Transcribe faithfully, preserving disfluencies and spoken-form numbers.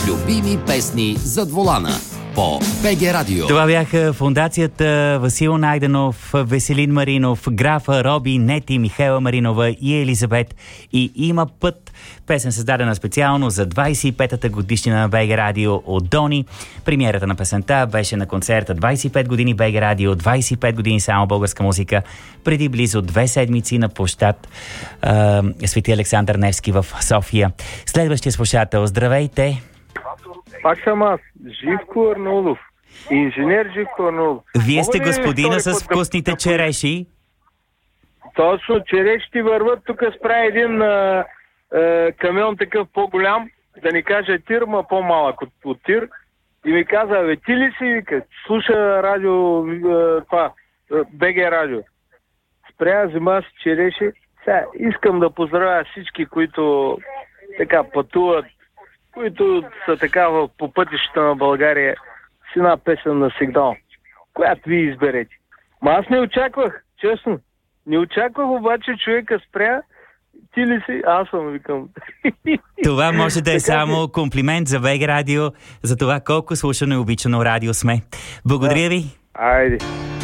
Любими песни зад волана по БГ Радио. Това бяха фондацията Васил Найденов, Веселин Маринов, графа Роби, Нети, Михайла Маринова и Елизабет. И Има път. Песен създадена специално за двайсет и петата годишнина на БГ Радио от Дони. Премиерата на песента беше на концерта двайсет и пет години БГ Радио, двайсет и пет години само българска музика, преди близо две седмици на площад е, Свети Александър Невски в София. Следващия слушател, здравейте! Пак съм аз, Живко Арнаудов. Инженер Живко Арнаудов. Вие сте господина с вкусните да... череши? Точно, черешите върват. Тук спря един а, а, камион такъв по-голям, да ни каже тир, ма по-малък от, от тир. И ми каза, бе, ти ли си? Вика, слуша радио, а, това, БГ Радио. Спря, взема си череши. Сега искам да поздравя всички, които така пътуват, които са така по пътищата на България, с една песен на Сигнал, която ви изберете. Ма аз не очаквах, честно. Не очаквах, обаче човека спря. Ти ли си? Аз съм, викам. Това може да е само комплимент за БГ Радио, за това колко слушано и обичано радио сме. Благодаря ви. Айде.